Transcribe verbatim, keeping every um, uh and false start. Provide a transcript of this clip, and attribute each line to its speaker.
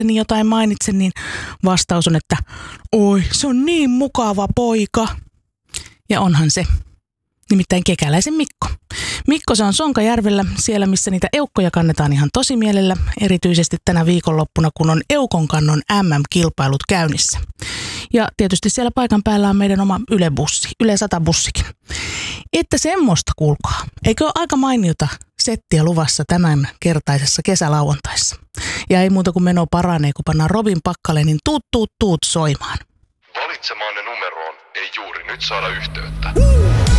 Speaker 1: niin jotain mainitsen, niin vastaus on, että oi, se on niin mukava poika. Ja onhan se. Nimittäin Kekäläisen Mikko. Mikko se on Sonkajärvellä, siellä missä niitä eukkoja kannetaan ihan tosimielellä, erityisesti tänä viikonloppuna, kun on eukonkannon äm äm-kilpailut käynnissä. Ja tietysti siellä paikan päällä on meidän oma Yle-bussi, Yle sata bussikin. Että semmoista kuulkaa. Eikö ole aika mainiota settiä luvassa tämän kertaisessa kesälauantaissa? Ja ei muuta kuin meno paranee, kun pannaan Robin Pakkalenin tuut tuut tuut soimaan.
Speaker 2: Valitsemaanne numeroon ei juuri nyt saada yhteyttä.